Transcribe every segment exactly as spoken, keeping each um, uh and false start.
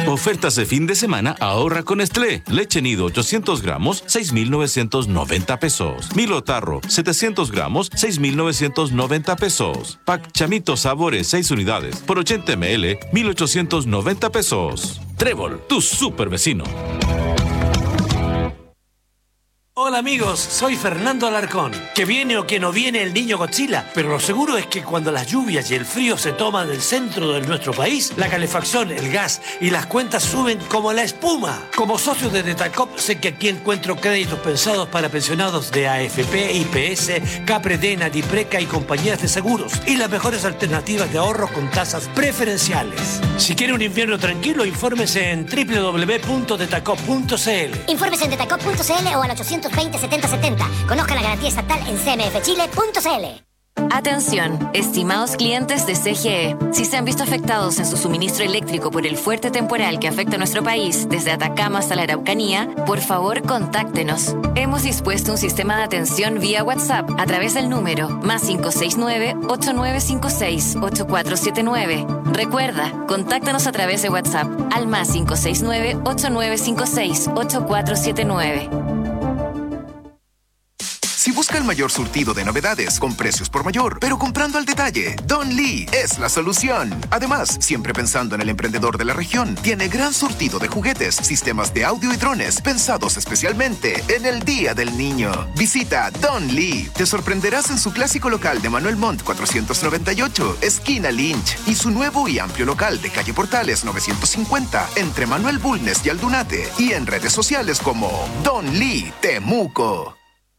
Ofertas de fin de semana, ahorra con Nestlé. Leche nido ochocientos gramos, seis mil novecientos noventa pesos. Milo Tarro, setecientos gramos, seis mil novecientos noventa pesos. Pack Chamito Sabores, seis unidades, por ochenta mililitros, mil ochocientos noventa pesos. Trébol, tu super vecino. Hola amigos, soy Fernando Alarcón. Que viene o que no viene el niño Godzilla, pero lo seguro es que cuando las lluvias y el frío se toman el centro de nuestro país, la calefacción, el gas y las cuentas suben como la espuma. Como socio de Detacop sé que aquí encuentro créditos pensados para pensionados de A F P, I P S, Capredena, Dipreca y compañías de seguros y las mejores alternativas de ahorro con tasas preferenciales. Si quiere un invierno tranquilo, infórmese en doble u doble u doble u punto detacop punto c l. Infórmese en detacop punto c l o al ochocientos veinte setenta setenta. Conozca la garantía estatal en c m f chile punto c l. Atención, estimados clientes de C G E. Si se han visto afectados en su suministro eléctrico por el fuerte temporal que afecta a nuestro país, desde Atacama hasta la Araucanía, por favor contáctenos. Hemos dispuesto un sistema de atención vía WhatsApp a través del número más cinco seis nueve, ocho nueve cinco seis, ocho cuatro siete nueve. Recuerda, contáctanos a través de WhatsApp al más cinco seis nueve, ocho nueve cinco seis, ocho cuatro siete nueve. Si busca el mayor surtido de novedades con precios por mayor, pero comprando al detalle, Don Lee es la solución. Además, siempre pensando en el emprendedor de la región, tiene gran surtido de juguetes, sistemas de audio y drones pensados especialmente en el Día del Niño. Visita Don Lee. Te sorprenderás en su clásico local de Manuel Montt cuatrocientos noventa y ocho, esquina Lynch, y su nuevo y amplio local de calle Portales novecientos cincuenta, entre Manuel Bulnes y Aldunate, y en redes sociales como Don Lee Temuco.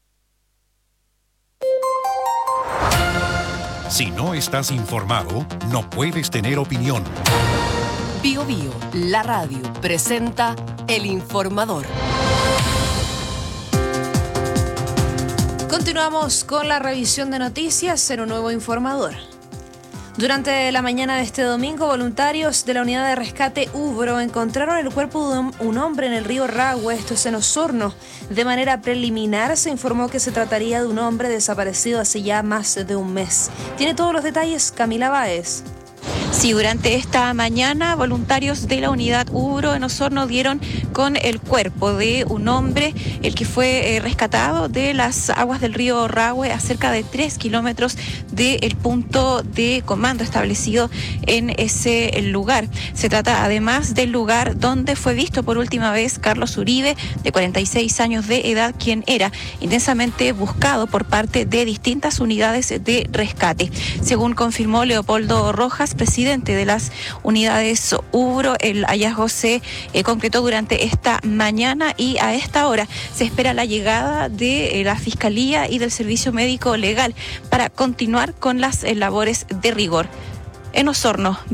Si no estás informado, no puedes tener opinión. Bio Bio, la radio, presenta El Informador. Continuamos con la revisión de noticias en un nuevo Informador. Durante la mañana de este domingo, voluntarios de la unidad de rescate Ubro encontraron el cuerpo de un hombre en el río Rahue, esto es en Osorno. De manera preliminar se informó que se trataría de un hombre desaparecido hace ya más de un mes. Tiene todos los detalles Camila Báez. Sí, durante esta mañana, voluntarios de la unidad Ubro en Osorno dieron con el cuerpo de un hombre, el que fue eh, rescatado de las aguas del río Rahue a cerca de tres kilómetros del punto de comando establecido en ese lugar. Se trata además del lugar donde fue visto por última vez Carlos Uribe, de cuarenta y seis años de edad, quien era intensamente buscado por parte de distintas unidades de rescate. Según confirmó Leopoldo Rojas, presidente de las unidades Ubro, el hallazgo se eh, concretó durante esta mañana y a esta hora se espera la llegada de eh, la Fiscalía y del Servicio Médico Legal para continuar con las eh, labores de rigor. En Osorno,